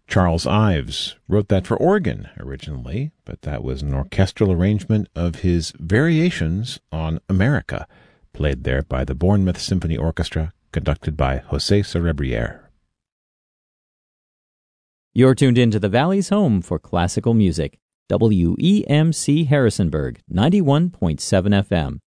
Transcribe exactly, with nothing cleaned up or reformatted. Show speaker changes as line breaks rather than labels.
Charles Ives wrote that for organ originally, but that was an orchestral arrangement of his Variations on America, played there by the Bournemouth Symphony Orchestra, conducted by José Cerebriere.
You're tuned in to the Valley's home for classical music, W E M C Harrisonburg, ninety-one point seven F M.